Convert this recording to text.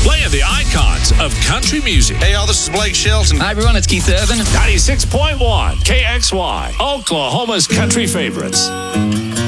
playing the icons of country music. Hey, y'all, this is Blake Shelton. Hi, everyone. It's Keith Urban. 96.1 KXY, Oklahoma's country favorites.